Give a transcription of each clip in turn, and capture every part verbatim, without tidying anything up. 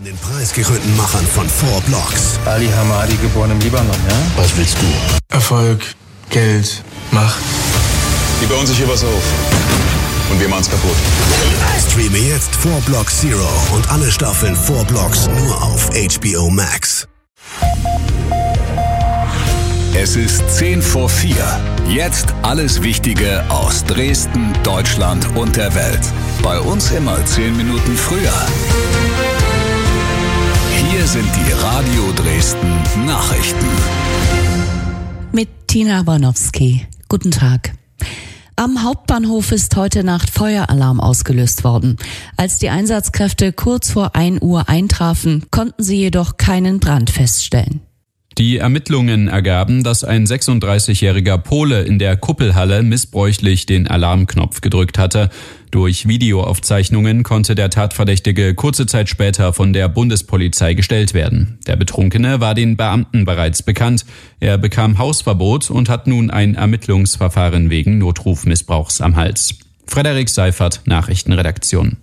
Von den preisgekrönten Machern von Four Blocks. Ali Hamadi, geboren im Libanon, ja? Was willst du? Erfolg, Geld, Macht. Die bauen sich hier was auf. Und wir machen's kaputt. Streame jetzt Four Blocks Zero und alle Staffeln Four Blocks nur auf H B O Max. Es ist zehn vor vier. Jetzt alles Wichtige aus Dresden, Deutschland und der Welt. Bei uns immer zehn Minuten früher. Hier sind die Radio Dresden Nachrichten. Mit Tina Warnowski. Guten Tag. Am Hauptbahnhof ist heute Nacht Feueralarm ausgelöst worden. Als die Einsatzkräfte kurz vor ein Uhr eintrafen, konnten sie jedoch keinen Brand feststellen. Die Ermittlungen ergaben, dass ein sechsunddreißigjähriger Pole in der Kuppelhalle missbräuchlich den Alarmknopf gedrückt hatte. Durch Videoaufzeichnungen konnte der Tatverdächtige kurze Zeit später von der Bundespolizei gestellt werden. Der Betrunkene war den Beamten bereits bekannt. Er bekam Hausverbot und hat nun ein Ermittlungsverfahren wegen Notrufmissbrauchs am Hals. Frederik Seifert, Nachrichtenredaktion.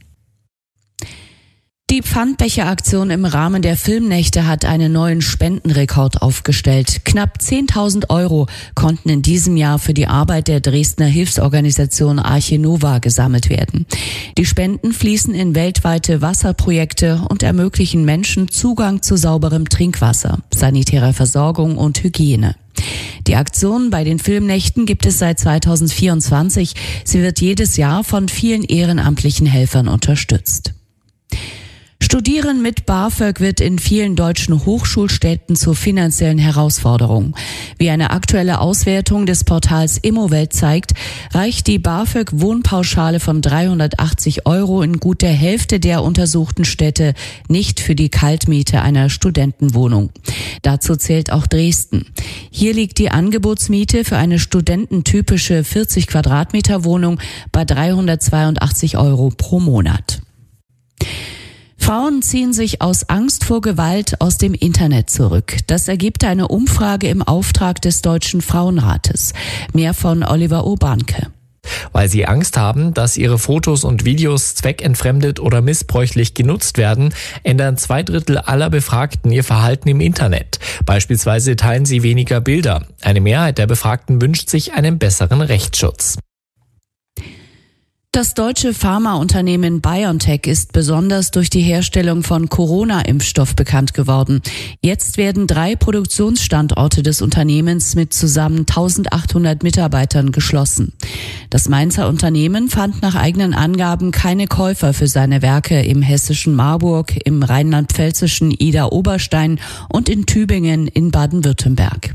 Die Pfandbecheraktion im Rahmen der Filmnächte hat einen neuen Spendenrekord aufgestellt. Knapp zehntausend Euro konnten in diesem Jahr für die Arbeit der Dresdner Hilfsorganisation Arche Nova gesammelt werden. Die Spenden fließen in weltweite Wasserprojekte und ermöglichen Menschen Zugang zu sauberem Trinkwasser, sanitärer Versorgung und Hygiene. Die Aktion bei den Filmnächten gibt es seit zweitausendvierundzwanzig. Sie wird jedes Jahr von vielen ehrenamtlichen Helfern unterstützt. Studieren mit BAföG wird in vielen deutschen Hochschulstädten zur finanziellen Herausforderung. Wie eine aktuelle Auswertung des Portals Immowelt zeigt, reicht die BAföG-Wohnpauschale von dreihundertachtzig Euro in gut der Hälfte der untersuchten Städte nicht für die Kaltmiete einer Studentenwohnung. Dazu zählt auch Dresden. Hier liegt die Angebotsmiete für eine studententypische vierzig Quadratmeter Wohnung bei dreihundertzweiundachtzig Euro pro Monat. Frauen ziehen sich aus Angst vor Gewalt aus dem Internet zurück. Das ergibt eine Umfrage im Auftrag des Deutschen Frauenrates. Mehr von Oliver Urbanke. Weil sie Angst haben, dass ihre Fotos und Videos zweckentfremdet oder missbräuchlich genutzt werden, ändern zwei Drittel aller Befragten ihr Verhalten im Internet. Beispielsweise teilen sie weniger Bilder. Eine Mehrheit der Befragten wünscht sich einen besseren Rechtsschutz. Das deutsche Pharmaunternehmen BioNTech ist besonders durch die Herstellung von Corona-Impfstoff bekannt geworden. Jetzt werden drei Produktionsstandorte des Unternehmens mit zusammen eintausendachthundert Mitarbeitern geschlossen. Das Mainzer Unternehmen fand nach eigenen Angaben keine Käufer für seine Werke im hessischen Marburg, im rheinland-pfälzischen Idar-Oberstein und in Tübingen in Baden-Württemberg.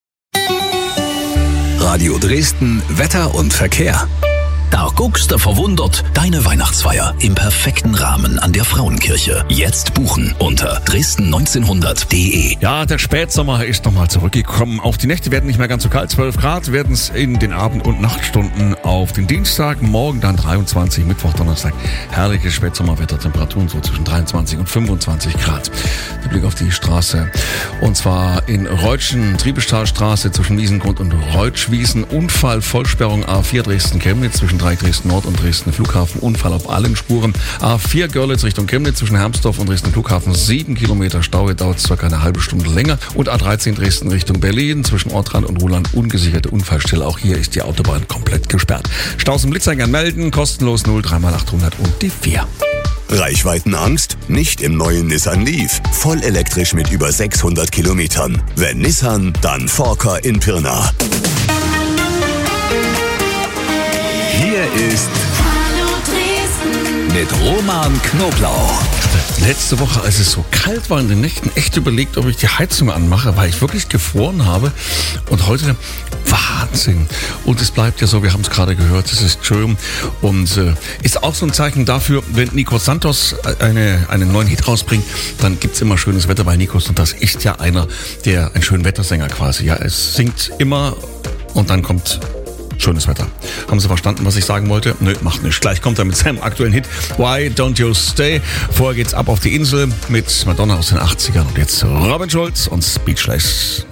Radio Dresden, Wetter und Verkehr. Da guckst du verwundert. Deine Weihnachtsfeier im perfekten Rahmen an der Frauenkirche. Jetzt buchen unter dresden neunzehnhundert punkt de. Ja, der Spätsommer ist nochmal zurückgekommen. Auch die Nächte werden nicht mehr ganz so kalt. zwölf Grad werden es in den Abend- und Nachtstunden auf den Dienstag. Morgen dann dreiundzwanzig, Mittwoch, Donnerstag. Herrliches Spätsommerwetter. Temperaturen so zwischen dreiundzwanzig und fünfundzwanzig Grad. Der Blick auf die Straße. Und zwar in Reutschen, Triebestahlstraße zwischen Wiesengrund und Reutschwiesen. Unfall, Vollsperrung A vier Dresden-Chemnitz zwischen drei Dresden Nord und Dresden Flughafen. Unfall auf allen Spuren. A vier Görlitz Richtung Chemnitz zwischen Hermsdorf und Dresden Flughafen. Sieben Kilometer Stau, dauert circa eine halbe Stunde länger. Und A dreizehn Dresden Richtung Berlin zwischen Ortrand und Ruhland. Ungesicherte Unfallstelle. Auch hier ist die Autobahn komplett gesperrt. Staus im Blitzeingang melden. Kostenlos null drei mal achthundert und die vier. Reichweitenangst? Nicht im neuen Nissan Leaf. Voll elektrisch mit über sechshundert Kilometern. Wenn Nissan, dann Forker in Pirna. Hier ist Hallo Dresden mit Roman Knoblauch. Ich hatte letzte Woche, als es so kalt war in den Nächten, echt überlegt, ob ich die Heizung anmache, weil ich wirklich gefroren habe. Und heute Wahnsinn. Und es bleibt ja so, wir haben es gerade gehört, es ist schön. Und äh, ist auch so ein Zeichen dafür, wenn Nikos Santos eine, einen neuen Hit rausbringt, dann gibt's immer schönes Wetter bei Nikos. Und das ist ja einer, der ein Schönwettersänger quasi. Ja, es singt immer und dann kommt schönes Wetter. Haben Sie verstanden, was ich sagen wollte? Nö, macht nicht. Gleich kommt er mit seinem aktuellen Hit Why Don't You Stay. Vorher geht's ab auf die Insel mit Madonna aus den achtzigern. Und jetzt Robin Schulz und Speechless.